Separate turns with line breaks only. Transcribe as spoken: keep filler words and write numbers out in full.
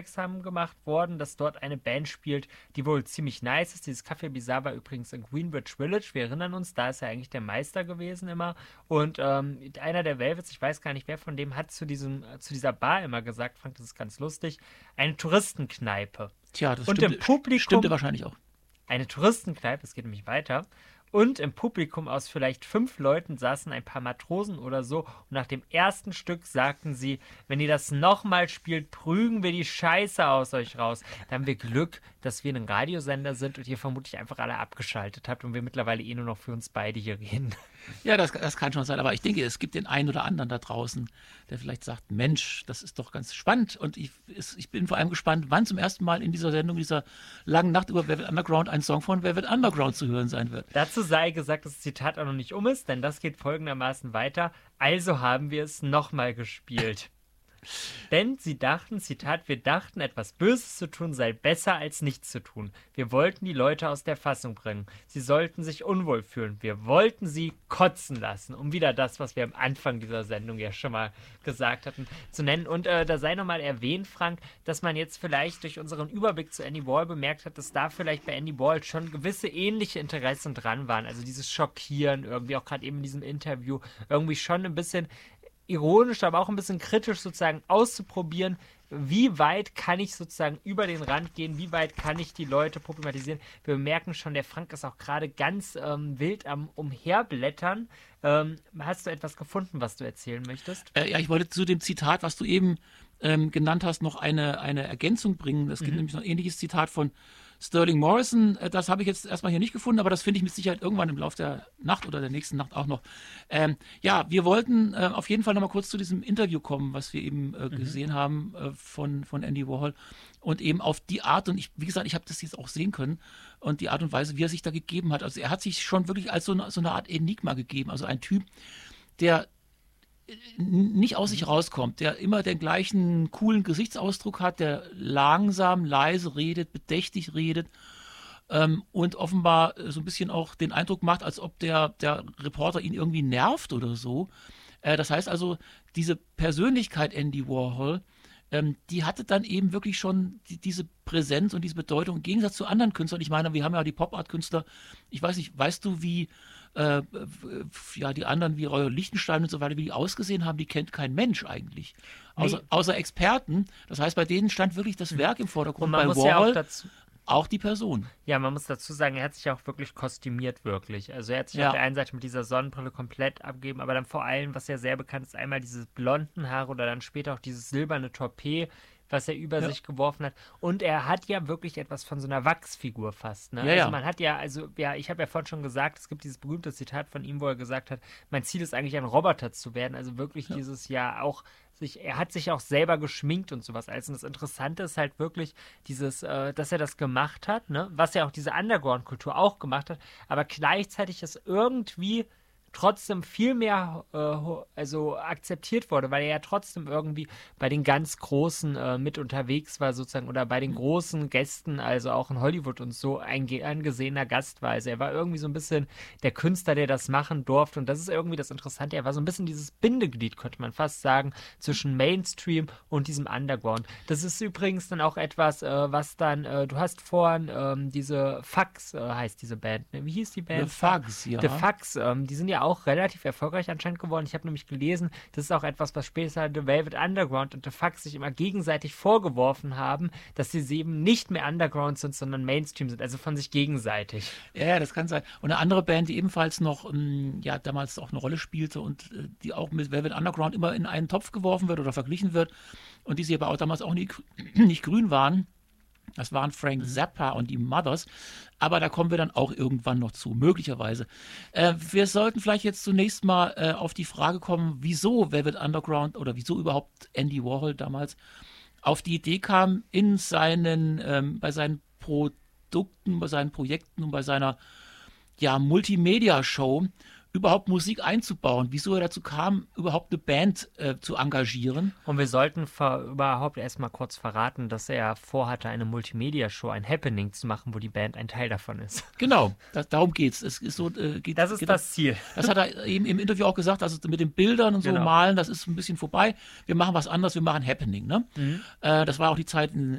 aufmerksam gemacht worden, dass dort eine Band spielt, die wohl ziemlich nice ist. Dieses Café Bizarre war übrigens in Greenwich Village. Wir erinnern uns, da ist er eigentlich der Meister gewesen immer. Und ähm, einer der Velvets, ich weiß gar nicht, wer von dem hat zu, diesem, zu dieser Bar immer gesagt, Frank, das ist ganz lustig, eine Touristenkneipe.
Tja, das
Und
stimmte,
im Publikum,
stimmte wahrscheinlich auch.
eine Touristenkneipe, es geht nämlich weiter. Und im Publikum aus vielleicht fünf Leuten saßen ein paar Matrosen oder so. Und nach dem ersten Stück sagten sie, wenn ihr das nochmal spielt, prügen wir die Scheiße aus euch raus. Da haben wir Glück, dass wir ein Radiosender sind und ihr vermutlich einfach alle abgeschaltet habt und wir mittlerweile eh nur noch für uns beide hier reden.
Ja, das, das kann schon sein. Aber ich denke, es gibt den einen oder anderen da draußen, der vielleicht sagt, Mensch, das ist doch ganz spannend. Und ich, ich bin vor allem gespannt, wann zum ersten Mal in dieser Sendung, dieser langen Nacht über Velvet Underground, ein Song von Velvet Underground zu hören sein wird.
Dazu sei gesagt, dass das Zitat auch noch nicht um ist, denn das geht folgendermaßen weiter. Also haben wir es nochmal gespielt. Denn sie dachten, Zitat, wir dachten, etwas Böses zu tun sei besser als nichts zu tun. Wir wollten die Leute aus der Fassung bringen. Sie sollten sich unwohl fühlen. Wir wollten sie kotzen lassen, um wieder das, was wir am Anfang dieser Sendung ja schon mal gesagt hatten, zu nennen. Und äh, da sei nochmal erwähnt, Frank, dass man jetzt vielleicht durch unseren Überblick zu Andy Warhol bemerkt hat, dass da vielleicht bei Andy Warhol schon gewisse ähnliche Interessen dran waren. Also dieses Schockieren, irgendwie auch gerade eben in diesem Interview, irgendwie schon ein bisschen ironisch, aber auch ein bisschen kritisch sozusagen auszuprobieren, wie weit kann ich sozusagen über den Rand gehen, wie weit kann ich die Leute problematisieren. Wir merken schon, der Frank ist auch gerade ganz ähm, wild am Umherblättern. Ähm, hast du etwas gefunden, was du erzählen möchtest?
Äh, ja, ich wollte zu dem Zitat, was du eben ähm, genannt hast, noch eine, eine Ergänzung bringen. Es gibt mhm. nämlich noch ein ähnliches Zitat von Sterling Morrison, das habe ich jetzt erstmal hier nicht gefunden, aber das finde ich mit Sicherheit irgendwann im Laufe der Nacht oder der nächsten Nacht auch noch. Ähm, ja, wir wollten äh, auf jeden Fall nochmal kurz zu diesem Interview kommen, was wir eben äh, mhm. gesehen haben äh, von, von Andy Warhol und eben auf die Art, und ich, wie gesagt, ich habe das jetzt auch sehen können und die Art und Weise, wie er sich da gegeben hat. Also er hat sich schon wirklich als so eine, so eine Art Enigma gegeben, also ein Typ, der nicht aus sich rauskommt, der immer den gleichen coolen Gesichtsausdruck hat, der langsam, leise redet, bedächtig redet ähm, und offenbar so ein bisschen auch den Eindruck macht, als ob der, der Reporter ihn irgendwie nervt oder so. Äh, das heißt also, diese Persönlichkeit Andy Warhol, ähm, die hatte dann eben wirklich schon die, diese Präsenz und diese Bedeutung im Gegensatz zu anderen Künstlern. Ich meine, wir haben ja die Pop-Art-Künstler, ich weiß nicht, weißt du, wie Äh, ja, die anderen wie Roy Lichtenstein und so weiter, wie die ausgesehen haben, die kennt kein Mensch eigentlich. Außer, nee. außer Experten. Das heißt, bei denen stand wirklich das Werk im Vordergrund.
Und man
bei
muss
Warhol
ja auch dazu
auch die Person.
Ja, man muss dazu sagen, er hat sich auch wirklich kostümiert, wirklich. Also er hat sich
Ja.
auf der einen Seite mit dieser Sonnenbrille komplett abgegeben, aber dann vor allem, was ja sehr bekannt ist, einmal diese blonden Haare oder dann später auch dieses silberne Toupet, was er über
Ja.
sich geworfen hat. Und er hat ja wirklich etwas von so einer Wachsfigur fast. Ne?
Ja,
also
ja.
man hat ja, also ja, ich habe ja vorhin schon gesagt, es gibt dieses berühmte Zitat von ihm, wo er gesagt hat, mein Ziel ist eigentlich ein Roboter zu werden. Also wirklich
Ja.
dieses ja auch sich, er hat sich auch selber geschminkt und sowas. Also das Interessante ist halt wirklich dieses, äh, dass er das gemacht hat, ne? Was ja auch diese Underground-Kultur auch gemacht hat, aber gleichzeitig ist irgendwie trotzdem viel mehr äh, also akzeptiert wurde, weil er ja trotzdem irgendwie bei den ganz Großen äh, mit unterwegs war sozusagen oder bei den großen Gästen, also auch in Hollywood und so, ein ge- angesehener Gast war. Also er war irgendwie so ein bisschen der Künstler, der das machen durfte und das ist irgendwie das Interessante. Er war so ein bisschen dieses Bindeglied, könnte man fast sagen, zwischen Mainstream und diesem Underground. Das ist übrigens dann auch etwas, äh, was dann, äh, du hast vorhin ähm, diese Fax, äh, heißt diese Band, ne? Wie hieß die Band?
The Fugs, ja.
The Fugs, ähm, die sind ja auch relativ erfolgreich anscheinend geworden. Ich habe nämlich gelesen, das ist auch etwas, was später The Velvet Underground und The Fugs sich immer gegenseitig vorgeworfen haben, dass sie eben nicht mehr Underground sind, sondern Mainstream sind, also von sich gegenseitig.
Ja, ja, das kann sein. Und eine andere Band, die ebenfalls noch, ähm, ja, damals auch eine Rolle spielte und äh, die auch mit Velvet Underground immer in einen Topf geworfen wird oder verglichen wird und die sie aber auch damals auch nie, grü- nicht grün waren. Das waren Frank Zappa und die Mothers. Aber da kommen wir dann auch irgendwann noch zu, möglicherweise. Äh, wir sollten vielleicht jetzt zunächst mal äh, auf die Frage kommen, wieso Velvet Underground oder wieso überhaupt Andy Warhol damals auf die Idee kam, in seinen, ähm, bei seinen Produkten, bei seinen Projekten und bei seiner ja, Multimedia-Show überhaupt Musik einzubauen, wieso er dazu kam, überhaupt eine Band äh, zu engagieren.
Und wir sollten ver- überhaupt erstmal kurz verraten, dass er vorhatte, eine Multimedia-Show, ein Happening zu machen, wo die Band ein Teil davon ist.
Genau, das, darum geht's. Es ist so, äh, geht,
Das ist
geht,
das Ziel.
Das hat er eben im Interview auch gesagt, also mit den Bildern und so
Genau.
malen, das ist ein bisschen vorbei. Wir machen was anderes, wir machen Happening. Ne?
Mhm.
Äh, das war auch die Zeit, in,